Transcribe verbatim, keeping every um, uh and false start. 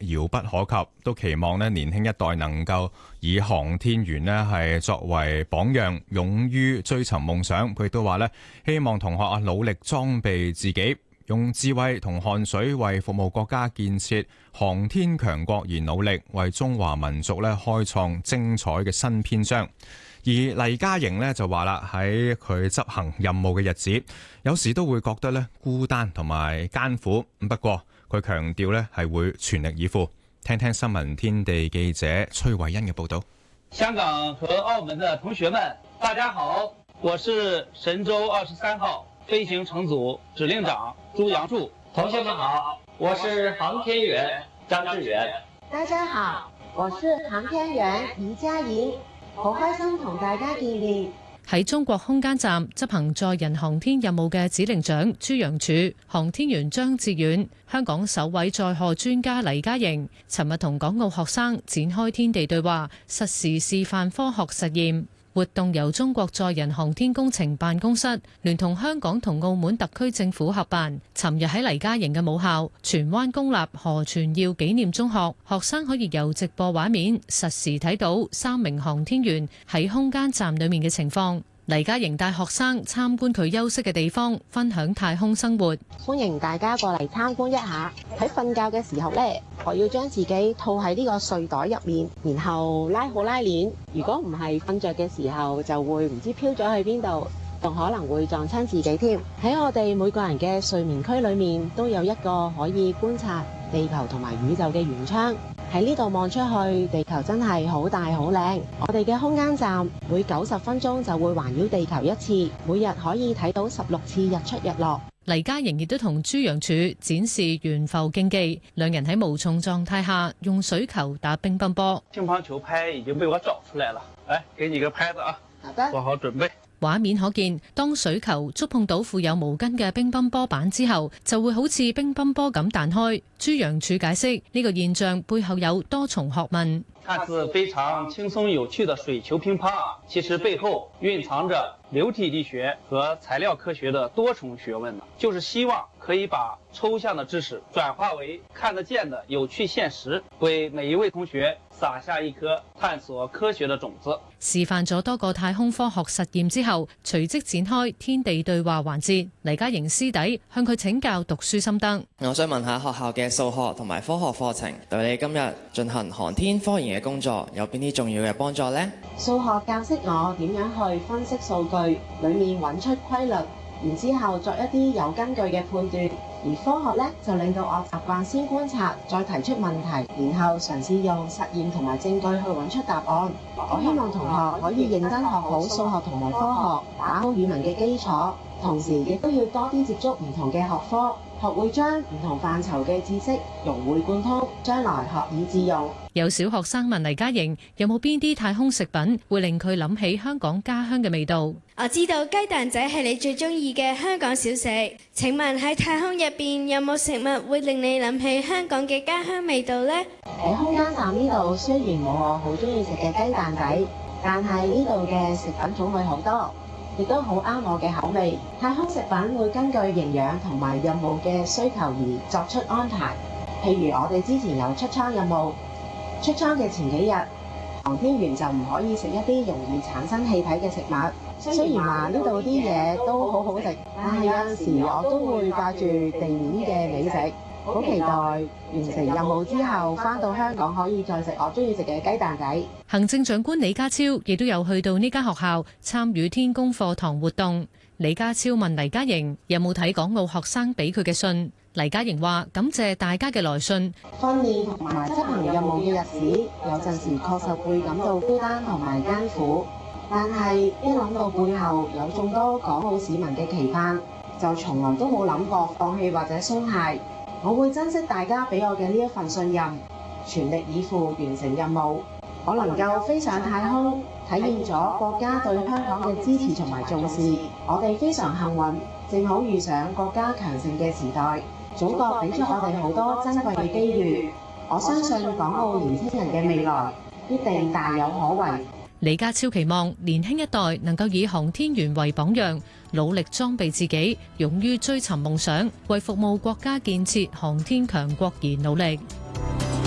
遙不可及，都期望咧年輕一代能夠以航天員咧係作為榜樣，勇於追尋夢想。佢亦都話咧，希望同學啊努力裝備自己，用智慧同汗水為服務國家建設航天強國而努力，為中華民族咧開創精彩嘅新篇章。而黎嘉瑩呢就話啦，喺佢執行任務嘅日子，有時都會覺得咧孤單同埋艱苦。不過佢強調咧係會全力以赴。聽聽新聞天地記者崔慧欣嘅報道。 香港和澳門的同學們，大家好，我是神舟二十三號飛行乘組指令長朱楊柱。 同學們好，我是航天員張志遠。 大家好，我是航天員余嘉瑩。好開心同大家見面。 喺中國空間站執行載人航天任務嘅指令長朱楊柱、航天員張志遠、香港首位載荷專家黎嘉瑩，尋日同港澳學生展開天地對話，實時示範科學實驗。活動由中國載人航天工程辦公室聯同香港同澳門特區政府合辦。尋日喺黎嘉瑩嘅母校荃灣公立何傳耀紀念中學，學生可以由直播畫面實時睇到三名航天員喺空間站裏面嘅情況。黎嘉瑩帶學生參觀佢休息嘅地方，分享太空生活。 歡迎大家過嚟參觀一下。喺瞓覺嘅時候呢，我要將自己套喺呢個睡袋入面，然後拉好拉鏈。如果唔係瞓着嘅時候，就會唔知飄咗去邊度，仲可能會撞親自己添。喺我哋每個人嘅睡眠區裏面，都有一個可以觀察地球同埋宇宙嘅圓窗。喺呢度望出去，地球真係好大好靚。我哋嘅空間站每九十分鐘就會環繞地球一次，每日可以睇到十六次日出日落。 黎嘉瑩亦都同朱楊柱展示懸浮競技，兩人喺無重狀態下用水球打乒乓波。 乒乓球拍已經被我找出來了，來，給你個拍子啊， 好的， 做好準備。 畫面可見，當水球觸碰到附有毛巾嘅乒乓波板之後，就會好似乒乓波咁彈開。朱楊柱解釋呢個現象背後有多重學問。 看似非常輕鬆有趣的水球乒乓，其實背後蘊藏着流體力學和材料科學的多重學問呢，就是希望可以把抽象的知識轉化為看得見的有趣現實，為每一位同學撒下一顆探索科學的種子。 示範咗多個太空科學實驗之後，隨即展開天地對話環節。黎嘉瑩師弟向佢請教讀書心得。 我想問下學校嘅數學同埋科學課程對你今日進行航天科研嘅工作有邊啲重要嘅幫助呢？ 數學教識我點樣去分析數據，裡面揾出規律，然之後作一啲有根據嘅判斷。而科學咧就令到我習慣先觀察，再提出問題，然後嘗試用實驗同埋證據去揾出答案。我希望同學可以認真學好數學同埋科學，打好語文嘅基礎，同時亦都要多啲接觸唔同嘅學科，學會將唔同範疇嘅知識融會貫通，將來學以致用。 有小學生問黎嘉瑩有冇邊啲太空食品會令佢諗起香港家鄉嘅味道。 我知道雞蛋仔係你最中意嘅香港小食，請問喺太空入邊有冇食物會令你諗起香港嘅家鄉味道呢？ 喺空間站呢度雖然冇我好中意食嘅雞蛋仔，但係呢度嘅食品種類好多，亦都好啱我嘅口味。太空食品會根據營養同埋任務嘅需求而作出安排。譬如我哋之前有出艙任務，出艙嘅前幾日，航天員就唔可以食一啲容易產生氣體嘅食物。雖然話呢度啲嘢都好好食，但係有陣時我都會掛住地面嘅美食。好期待完成任務之後返到香港可以再食我中意食嘅雞蛋仔。 行政長官李家超亦都有去到呢間學校參與天宮課堂活動。李家超問黎嘉瑩有冇睇港澳學生俾佢嘅信。黎嘉瑩話感謝大家嘅來信。 訓練同埋執行任務嘅日子，有陣時確實會感到孤單同埋艱苦，但係一諗到背後有眾多港澳市民嘅期盼，就從來都冇諗過放棄或者鬆懈。我會珍惜大家俾我嘅呢一份信任，全力以赴完成任務。我能夠飛上太空，體驗咗國家對香港嘅支持同埋重視。我哋非常幸運，正好遇上國家強盛嘅時代，祖國俾出我哋好多珍貴嘅機遇。我相信港澳年輕人嘅未來必定大有可為。 李家超期望年輕一代能夠以航天員為榜樣，努力裝備自己，勇於追尋夢想，為服務國家建設航天強國而努力。